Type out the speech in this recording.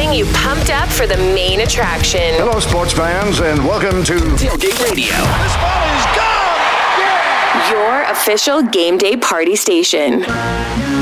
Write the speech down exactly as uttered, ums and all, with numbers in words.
getting you pumped up for the main attraction. Hello, sports fans, and welcome to Tailgate Radio. This ball is gone! Yeah! Your official game day party station.